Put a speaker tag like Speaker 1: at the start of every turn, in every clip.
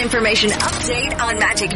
Speaker 1: information update on Magic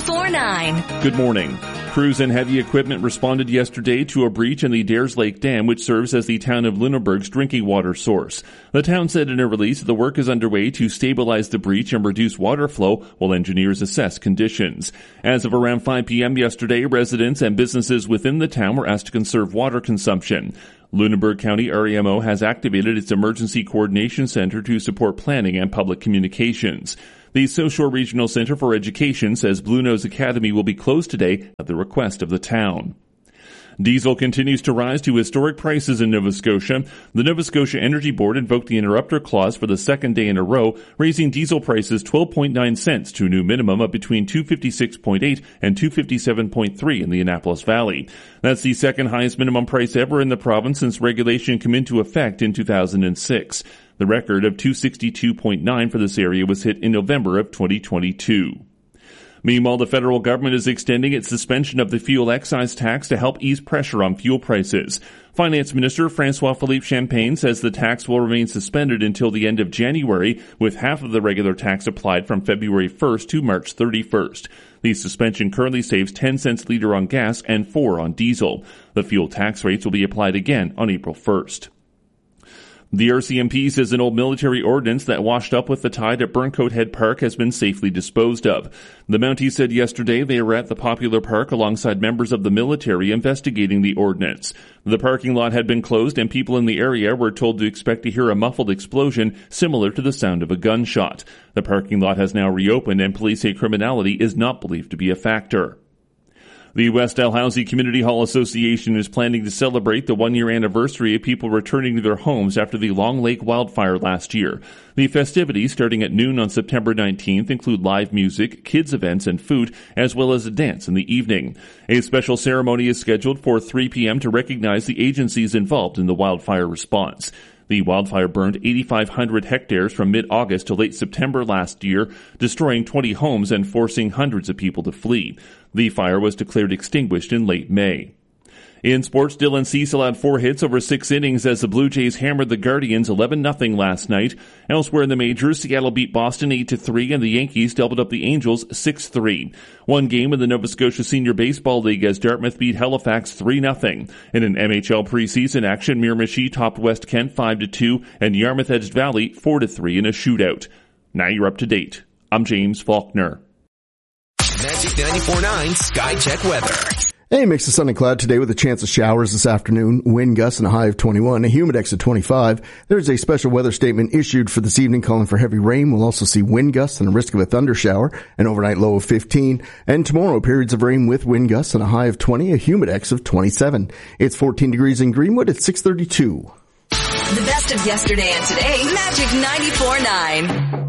Speaker 1: 94.9.
Speaker 2: Good morning. Crews and heavy equipment responded yesterday to a breach in the Dares Lake Dam, which serves as the town of Lunenburg's drinking water source. The town said in a release the work is underway to stabilize the breach and reduce water flow while engineers assess conditions. As of around 5 p.m. yesterday, residents and businesses within the town were asked to conserve water consumption. Lunenburg County REMO has activated its Emergency Coordination Center to support planning and public communications. The South Shore Regional Center for Education says Blue Nose Academy will be closed today at the request of the town. Diesel continues to rise to historic prices in Nova Scotia. The Nova Scotia Energy Board invoked the interrupter clause for the second day in a row, raising diesel prices 12.9 cents to a new minimum of between $2.56.8 and $2.57.3 in the Annapolis Valley. That's the second highest minimum price ever in the province since regulation came into effect in 2006. The record of $262.9 for this area was hit in November of 2022. Meanwhile, the federal government is extending its suspension of the fuel excise tax to help ease pressure on fuel prices. Finance Minister François-Philippe Champagne says the tax will remain suspended until the end of January, with half of the regular tax applied from February 1st to March 31st. The suspension currently saves 10 cents a litre on gas and 4 on diesel. The fuel tax rates will be applied again on April 1st. The RCMP says an old military ordnance that washed up with the tide at Burncoat Head Park has been safely disposed of. The Mounties said yesterday they were at the popular park alongside members of the military investigating the ordnance. The parking lot had been closed and people in the area were told to expect to hear a muffled explosion similar to the sound of a gunshot. The parking lot has now reopened and police say criminality is not believed to be a factor. The West Dalhousie Community Hall Association is planning to celebrate the one-year anniversary of people returning to their homes after the Long Lake wildfire last year. The festivities, starting at noon on September 19th, include live music, kids events, and food, as well as a dance in the evening. A special ceremony is scheduled for 3 p.m. to recognize the agencies involved in the wildfire response. The wildfire burned 8,500 hectares from mid-August to late September last year, destroying 20 homes and forcing hundreds of people to flee. The fire was declared extinguished in late May. In sports, Dylan Cecil had 4 hits over 6 innings as the Blue Jays hammered the Guardians 11-0 last night. Elsewhere in the majors, Seattle beat Boston 8-3 and the Yankees doubled up the Angels 6-3. One game in the Nova Scotia Senior Baseball League as Dartmouth beat Halifax 3-0. In an NHL preseason action, Miramichi topped West Kent 5-2 and Yarmouth edged Valley 4-3 in a shootout. Now you're up to date. I'm James Faulkner.
Speaker 3: Magic 94.9 Sky Check Weather.
Speaker 4: A mix of sun and cloud today with a chance of showers this afternoon, wind gusts and a high of 21, a humidex of 25. There's a special weather statement issued for this evening calling for heavy rain. We'll also see wind gusts and a risk of a thunder shower, an overnight low of 15. And tomorrow, periods of rain with wind gusts and a high of 20, a humidex of 27. It's 14 degrees in Greenwood at 6:32.
Speaker 1: The best of yesterday and today, Magic 94.9.